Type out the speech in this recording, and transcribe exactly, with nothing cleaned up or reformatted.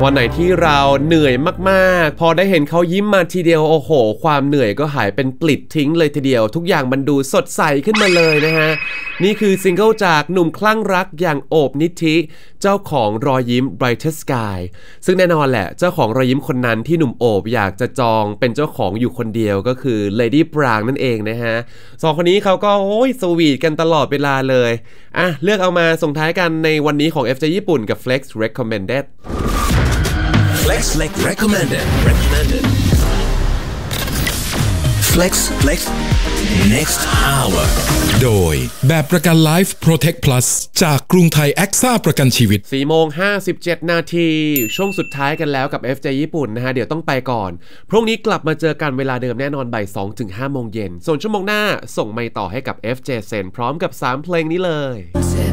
วันไหนที่เราเหนื่อยมากๆพอได้เห็นเขายิ้มมาทีเดียวโอ้โหความเหนื่อยก็หายเป็นปลิดทิ้งเลยทีเดียวทุกอย่างมันดูสดใสขึ้นมาเลยนะฮะนี่คือซิงเกิลจากหนุ่มคลั่งรักอย่างโอบนิธิเจ้าของรอยยิ้ม Brighter Sky ซึ่งแน่นอนแหละเจ้าของรอยยิ้มคนนั้นที่หนุ่มโอบอยากจะจองเป็นเจ้าของอยู่คนเดียวก็คือ Lady Prang นั่นเองนะฮะสองคนนี้เขาก็โอ้ยสวีทกันตลอดเวลาเลยอ่ะเลือกเอามาส่งท้ายกันในวันนี้ของ เอฟ เจ ญี่ปุ่นกับ Flex Recommended Flex Flex Recommended Recommended Flex Flex Next Hour โดยแบบประกัน Life Protect Plus จากกรุงไทยแอคซ่าประกันชีวิตสี่โมงห้าสิบเจ็ดนาทีช่วงสุดท้ายกันแล้วกับ เอฟ เจ ญี่ปุ่นนะฮะเดี๋ยวต้องไปก่อนพรุ่งนี้กลับมาเจอกันเวลาเดิมแน่นอนบ่ายสองถึงห้าโมงเย็นส่วนชั่วโมงหน้าส่งไมค์ต่อให้กับ เอฟ เจ Sen พร้อมกับสามเพลงนี้เลย